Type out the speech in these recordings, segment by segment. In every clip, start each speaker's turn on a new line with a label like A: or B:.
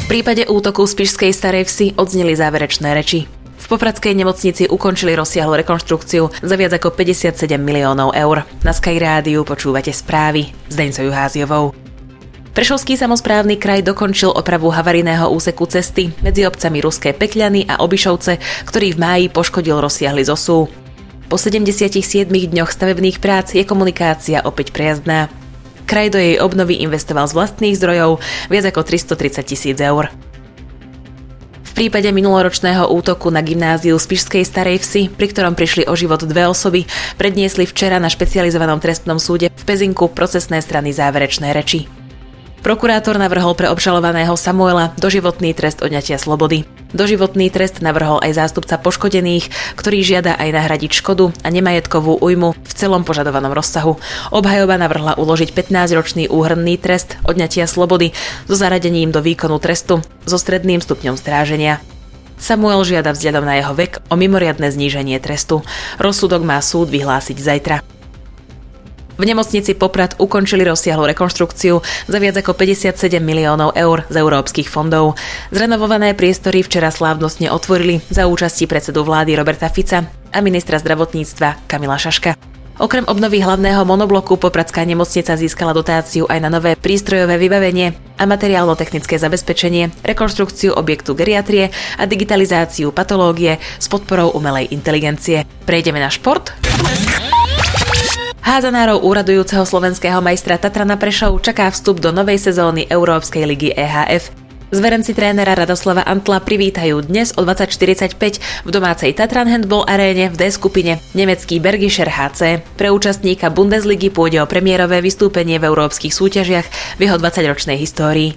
A: prípade útoku z Spišskej Starej Vsi odzneli záverečné reči. V popradskej nemocnici ukončili rozsiahlu rekonštrukciu za viac ako 57 miliónov eur. Na Sky Rádiu počúvate správy s Deňcou Juháziovou. Prešovský samosprávny kraj dokončil opravu havarijného úseku cesty medzi obcami Ruské Pekľany a Obišovce, ktorý v máji poškodil rozsiahly zosúv. Po 77 dňoch stavebných prác je komunikácia opäť prejazdná. Kraj do jej obnovy investoval z vlastných zdrojov viac ako 330 000 eur. V prípade minuloročného útoku na gymnáziu v Spišskej Starej Vsi, pri ktorom prišli o život 2 osoby, predniesli včera na špecializovanom trestnom súde v Pezinku procesné strany záverečné reči. Prokurátor navrhol pre obžalovaného Samuela doživotný trest odňatia slobody. Doživotný trest navrhol aj zástupca poškodených, ktorý žiada aj nahradiť škodu a nemajetkovú újmu v celom požadovanom rozsahu. Obhajoba navrhla uložiť 15-ročný úhrnný trest odňatia slobody so zaradením do výkonu trestu so stredným stupňom stráženia. Samuel žiada vzhľadom na jeho vek o mimoriadne zníženie trestu. Rozsudok má súd vyhlásiť zajtra. V nemocnici Poprad ukončili rozsiahlu rekonštrukciu za viac ako 57 miliónov eur z európskych fondov. Zrenovované priestory včera slávnostne otvorili za účasti predsedu vlády Roberta Fica a ministra zdravotníctva Kamila Šaška. Okrem obnovy hlavného monobloku Popradská nemocnica získala dotáciu aj na nové prístrojové vybavenie a materiálno-technické zabezpečenie, rekonštrukciu objektu geriatrie a digitalizáciu patológie s podporou umelej inteligencie. Prejdeme na šport. Házanárov úradujúceho slovenského majstra Tatrana Prešov čaká vstup do novej sezóny Európskej ligy EHF. Zverenci trénera Radoslava Antla privítajú dnes o 20:45 v domácej Tatran Handball aréne v D skupine nemecký Bergischer HC. Pre účastníka Bundesligy pôjde o premiérové vystúpenie v európskych súťažiach v jeho 20-ročnej histórii.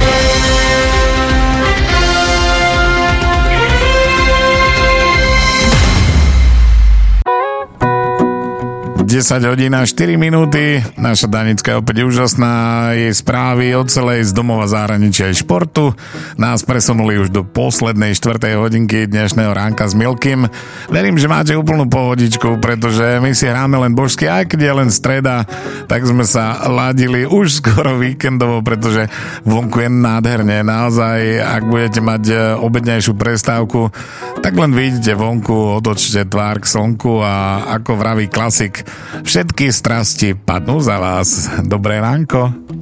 B: 10 hodín a 4 minúty. Naša Danická je opäť úžasná. Jej správy od celej z domova, zahraničia aj športu nás presunuli už do poslednej 4. hodinky dnešného ránka s Milkym. Verím, že máte úplnú pohodičku, pretože my si hráme len božsky, aj keď je len streda, tak sme sa ladili už skoro víkendovo, pretože vonku je nádherne. Naozaj, ak budete mať obednejšiu prestávku, tak len vidíte vonku, otočte tvár k slnku a ako vraví klasik, všetky strasti padnú za vás. Dobré ránko.